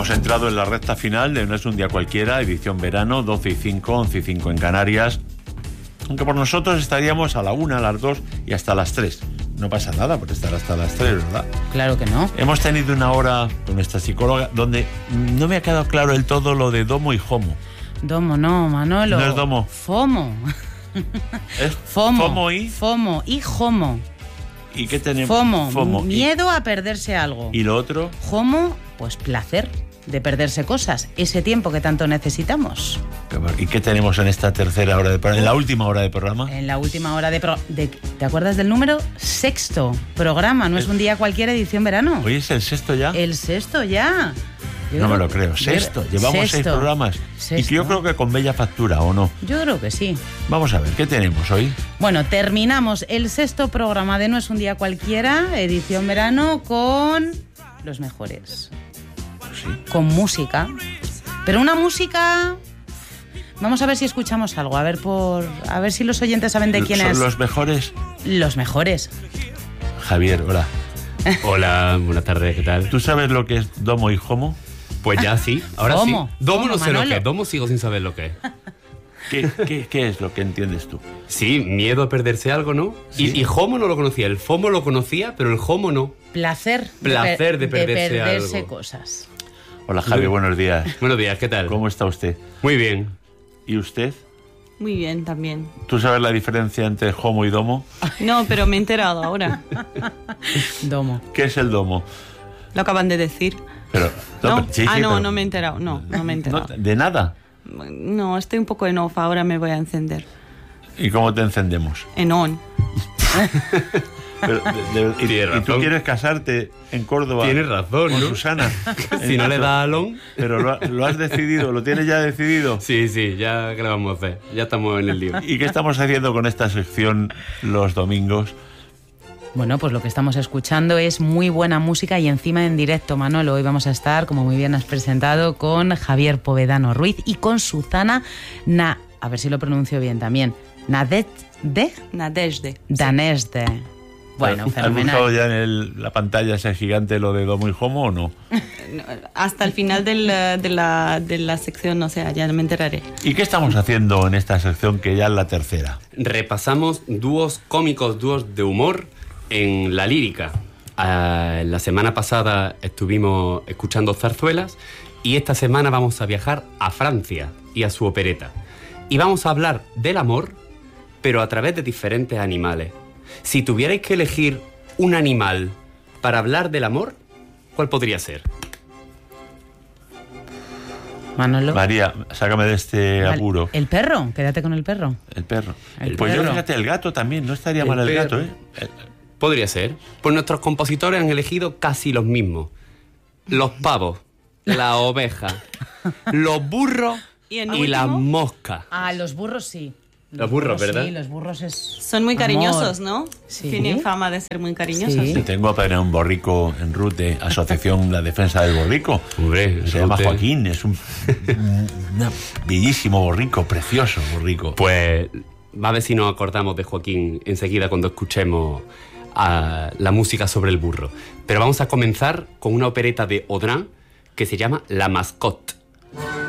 Hemos entrado en la recta final de No es un día cualquiera, edición verano, 12:05, 11:05 en Canarias. Aunque por nosotros estaríamos a la 1, a las 2 y hasta las 3. No pasa nada por estar hasta las 3, ¿verdad? Claro que no. Hemos tenido una hora con nuestra psicóloga donde no me ha quedado claro del todo lo de domo y homo. Domo no, Manolo. No es domo. FOMO. ¿Es FOMO y? FOMO y HOMO. ¿Y qué tenemos? FOMO. Miedo a perderse algo. ¿Y lo otro? HOMO, pues placer de perderse cosas. Ese tiempo que tanto necesitamos. ¿Y qué tenemos en esta tercera hora de programa? ¿En la última hora de programa? En la última hora de ¿te acuerdas del número? 6º programa. No es un día cualquier, edición verano. ¿Hoy es el 6º ya? El 6º ya. No me lo creo. 6º. Llevamos 6 programas. Y que yo creo que con bella factura, ¿o no? Yo creo que sí. Vamos a ver, ¿qué tenemos hoy? Bueno, terminamos el 6º programa de No es un día cualquiera, edición verano, con los mejores. Sí. Con música. Pero una música... Vamos a ver si escuchamos algo, a ver si los oyentes saben de quién es. ¿Son los mejores? Los mejores. Javier, hola. Hola, buenas tardes, ¿qué tal? ¿Tú sabes lo que es domo y homo? Pues ya sí, ahora ¿Cómo? sí. Domo ¿Cómo, no sé Manolo? lo que es, domo sigo sin saber lo que es. ¿Qué es lo que entiendes tú? Sí, miedo a perderse algo, ¿no? ¿Sí? Y homo no lo conocía, el FOMO lo conocía, pero el homo no. Placer De perderse algo. cosas. Hola Javi, buenos días. Buenos días, ¿qué tal? ¿Cómo está usted? Muy bien. ¿Y usted? Muy bien, también. ¿Tú sabes la diferencia entre homo y domo? No, pero me he enterado ahora. Domo. ¿Qué es el domo? Lo acaban de decir. Pero, ¿No? pero- sí, sí, no, pero- no me he enterado. No me he enterado. ¿De nada? No, estoy un poco en off. Ahora me voy a encender. ¿Y cómo te encendemos? En on. Pero, ¿y Tienes tú razón. quieres casarte en Córdoba? Tienes razón, con ¿no? Susana. Si no le da alón... Pero lo has decidido, lo tienes ya decidido. Sí, ya, ¿qué le vamos a hacer? Ya estamos en el lío. ¿Y qué estamos haciendo con esta sección los domingos? Bueno, pues lo que estamos escuchando es muy buena música y encima en directo, Manolo. Hoy vamos a estar, como muy bien has presentado, con Javier Povedano Ruiz y con Susana a ver si lo pronuncio bien también, Nadezhde. Danesde. Bueno, ¿Has fenomenal. buscado ya en la pantalla ese gigante lo de domo y homo o no? Hasta el final de la sección, o sea, ya me enteraré. ¿Y qué estamos haciendo en esta sección que ya es la tercera? Repasamos dúos cómicos, dúos de humor en la lírica. La semana pasada estuvimos escuchando zarzuelas y esta semana vamos a viajar a Francia y a su opereta. Y vamos a hablar del amor, pero a través de diferentes animales. Si tuvierais que elegir un animal para hablar del amor, ¿cuál podría ser? Manolo. María, sácame de este Vale. apuro. El perro, quédate con el perro. El perro. El Pues yo perro. fíjate, el gato también, no estaría El mal el perro. gato, ¿eh? Podría ser. Pues nuestros compositores han elegido casi los mismos. Los pavos, la oveja, los burros ¿Y el y último? las moscas. Ah, los burros sí. Los burros, ¿verdad? Sí, los burros es... Son muy amor. cariñosos, ¿no? Sí. Tienen fama de ser muy cariñosos. Sí. Sí, tengo para un borrico en Rute, Asociación La Defensa del Borrico. Hombre, Se llama Rute. Joaquín, es un bellísimo borrico, precioso borrico. Pues va a ver si nos acordamos de Joaquín enseguida cuando escuchemos la música sobre el burro. Pero vamos a comenzar con una opereta de Audran que se llama La Mascotte.